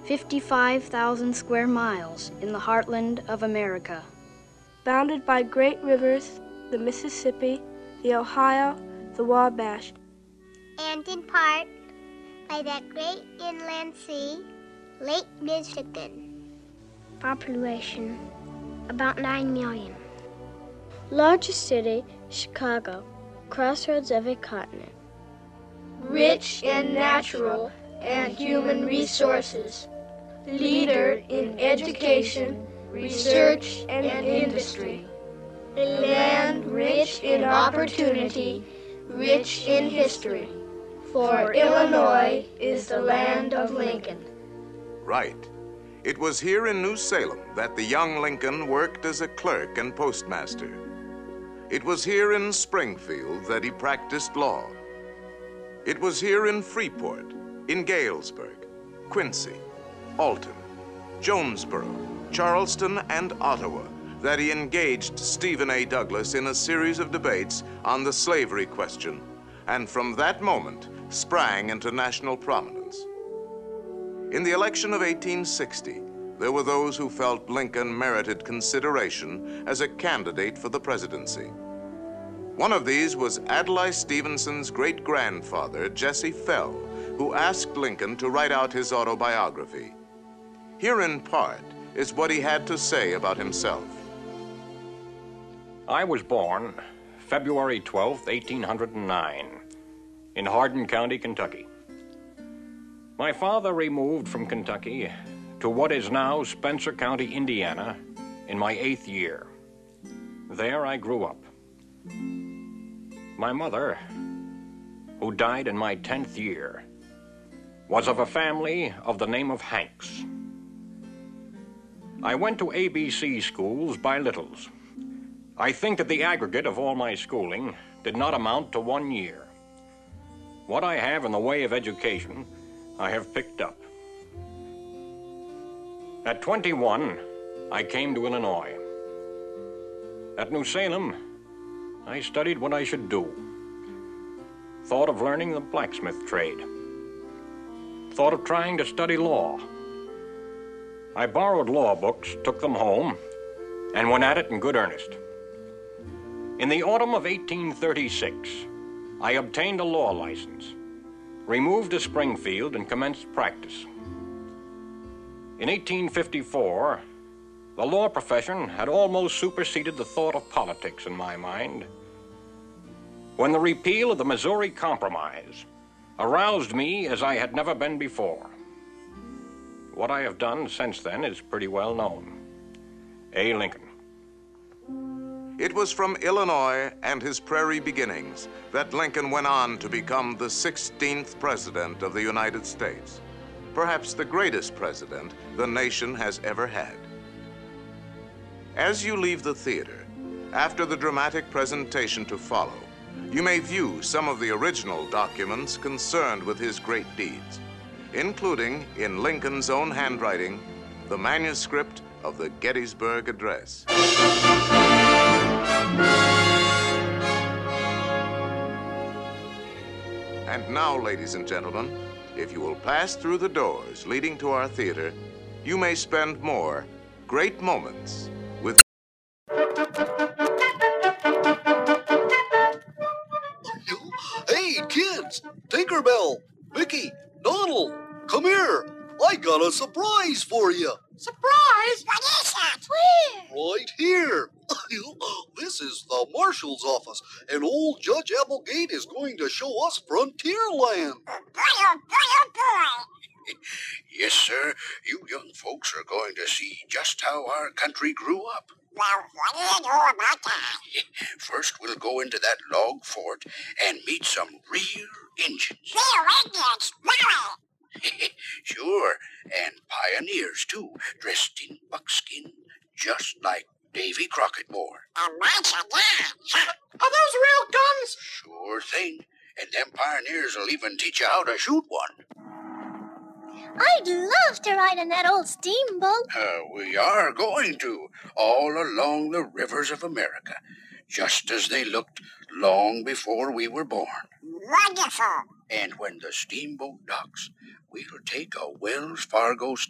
55,000 square miles in the heartland of America. Bounded by great rivers, the Mississippi, the Ohio, the Wabash. And in part by that great inland sea, Lake Michigan. Population, about 9 million. Largest city, Chicago, crossroads of a continent. Rich in natural and human resources. Leader in education, research, and industry. A land rich in opportunity, rich in history. For Illinois is the land of Lincoln. Right. It was here in New Salem that the young Lincoln worked as a clerk and postmaster. It was here in Springfield that he practiced law. It was here in Freeport, in Galesburg, Quincy, Alton, Jonesboro, Charleston, and Ottawa that he engaged Stephen A. Douglas in a series of debates on the slavery question, and from that moment sprang into national prominence. In the election of 1860, there were those who felt Lincoln merited consideration as a candidate for the presidency. One of these was Adlai Stevenson's great-grandfather, Jesse Fell, who asked Lincoln to write out his autobiography. Here in part is what he had to say about himself. I was born February 12, 1809, in Hardin County, Kentucky. My father removed from Kentucky to what is now Spencer County, Indiana, in my 8th year. There I grew up. My mother, who died in my 10th year, was of a family of the name of Hanks. I went to ABC schools by littles. I think that the aggregate of all my schooling did not amount to 1 year. What I have in the way of education, I have picked up. At 21, I came to Illinois. At New Salem, I studied what I should do. Thought of learning the blacksmith trade. Thought of trying to study law. I borrowed law books, took them home, and went at it in good earnest. In the autumn of 1836, I obtained a law license, removed to Springfield, and commenced practice. In 1854, the law profession had almost superseded the thought of politics in my mind, when the repeal of the Missouri Compromise aroused me as I had never been before. What I have done since then is pretty well known. A. Lincoln. It was from Illinois and his prairie beginnings that Lincoln went on to become the 16th president of the United States, perhaps the greatest president the nation has ever had. As you leave the theater, after the dramatic presentation to follow, you may view some of the original documents concerned with his great deeds, including, in Lincoln's own handwriting, the manuscript of the Gettysburg Address. And now, ladies and gentlemen, if you will pass through the doors leading to our theater, you may spend more great moments with... Hey, kids! Tinkerbell! Mickey! Donald! Come here! I got a surprise for you! Surprise? What is that? Where? Right here! This is the Marshal's office, and old Judge Applegate is going to show us Frontierland. Boy, oh boy, oh boy. Yes, sir. You young folks are going to see just how our country grew up. Well, what do you know about that? First, we'll go into that log fort and meet some real Injuns. Real Indians? Really? Sure, and pioneers, too, dressed in buckskin, just like Davy Crockett wore. Imagine that. Are those real guns? Sure thing. And them pioneers will even teach you how to shoot one. I'd love to ride in that old steamboat. We are going to, all along the rivers of America, just as they looked long before we were born. Wonderful. And when the steamboat docks, we'll take a Wells Fargo